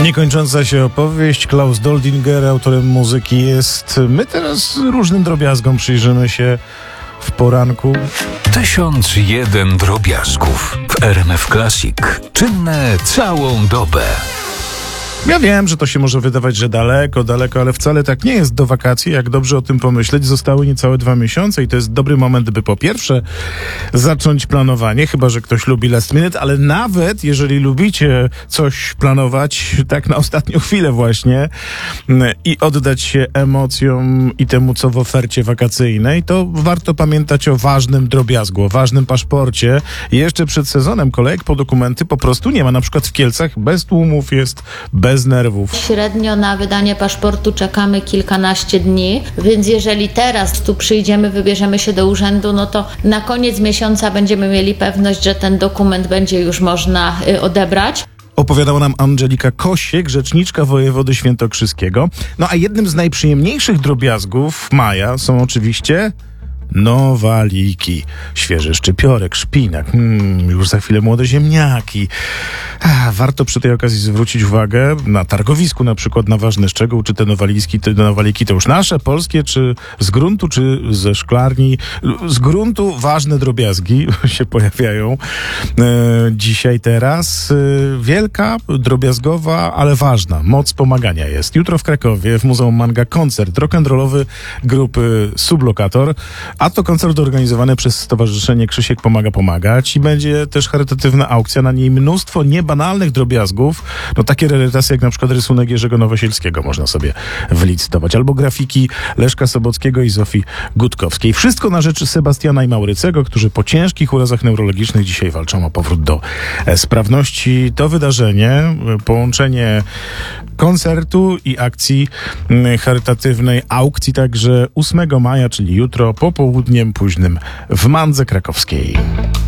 Niekończąca się opowieść. Klaus Doldinger, autorem muzyki, jest. My teraz różnym drobiazgom przyjrzymy się w poranku. 1001 drobiazgów w RMF Classic. Czynne całą dobę. Ja wiem, że to się może wydawać, że daleko, ale wcale tak nie jest do wakacji. Jak dobrze o tym pomyśleć, zostały niecałe 2 miesiące i to jest dobry moment, by po pierwsze zacząć planowanie, chyba że ktoś lubi last minute, ale nawet jeżeli lubicie coś planować tak na ostatnią chwilę właśnie i oddać się emocjom i temu, co w ofercie wakacyjnej, to warto pamiętać o ważnym drobiazgu, o ważnym paszporcie. Jeszcze przed sezonem kolejek po dokumenty po prostu nie ma. Na przykład w Kielcach bez tłumów jest, bez nerwów. Średnio na wydanie paszportu czekamy kilkanaście dni, więc jeżeli teraz tu przyjdziemy, wybierzemy się do urzędu, no to na koniec miesiąca będziemy mieli pewność, że ten dokument będzie już można odebrać. Opowiadała nam Angelika Kosiek, rzeczniczka wojewody świętokrzyskiego. No a jednym z najprzyjemniejszych drobiazgów maja są oczywiście nowaliki. Świeży szczypiorek, szpinak, już za chwilę młode ziemniaki. Warto przy tej okazji zwrócić uwagę na targowisku na przykład na ważny szczegół, czy te nowaliki to już nasze, polskie, czy z gruntu, czy ze szklarni. Z gruntu ważne drobiazgi się pojawiają dzisiaj, teraz. Wielka, drobiazgowa, ale ważna. Moc pomagania jest. Jutro w Krakowie w Muzeum Manga koncert rock'n'rollowy grupy Sublokator. A to koncert organizowany przez Stowarzyszenie Krzysiek Pomaga Pomagać i będzie też charytatywna aukcja, na niej mnóstwo niebanalnych drobiazgów, no takie rarytasy jak na przykład rysunek Jerzego Nowosielskiego można sobie wylicytować, albo grafiki Leszka Sobockiego i Zofii Gutkowskiej. Wszystko na rzecz Sebastiana i Maurycego, którzy po ciężkich urazach neurologicznych dzisiaj walczą o powrót do sprawności. To wydarzenie, połączenie koncertu i akcji charytatywnej, aukcji także 8 maja, czyli jutro, popołudniem późnym w Mandze Krakowskiej.